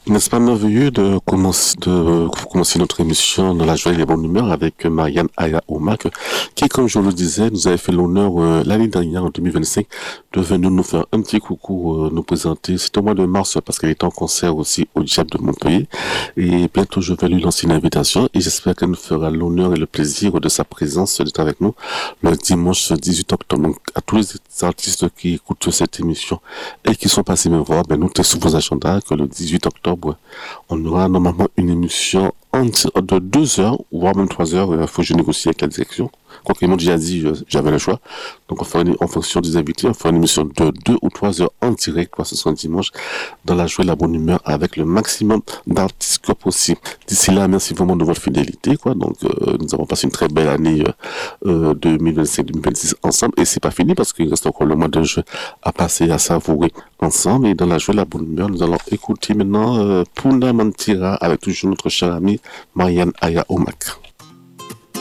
N'est-ce pas merveilleux de commencer notre émission dans la joie et les bonnes humeurs avec Marianne Aya Omak, qui, comme je le disais, nous avait fait l'honneur l'année dernière, en 2025, de venir nous faire un petit coucou, nous présenter. C'était au mois de mars parce qu'elle était en concert aussi au Diable de Montpellier. Et bientôt, je vais lui lancer une invitation et j'espère qu'elle nous fera l'honneur et le plaisir de sa présence d'être avec nous le dimanche 18 octobre. Donc, à tous les artistes qui écoutent cette émission et qui sont passés me voir, ben, notez sous vos agendas que le 18 octobre, on aura normalement une émission de 2 heures, voire même 3 heures. Il faut que je négocie avec la direction. Quoi qu'ils m'ont déjà dit, j'avais le choix. Donc, on fera en fonction des invités, on fera une émission de 2 ou 3 heures en direct, ce sera dimanche, dans la joie et la bonne humeur, avec le maximum d'artistes que possible. D'ici là, merci vraiment de votre fidélité, quoi. Donc, nous avons passé une très belle année 2025-2026 ensemble. Et c'est pas fini parce qu'il reste encore le mois de juin à passer, à savourer ensemble. Et dans la joie et la bonne humeur, nous allons écouter maintenant Puna Mantira avec toujours notre cher ami Marianne Aya Omak.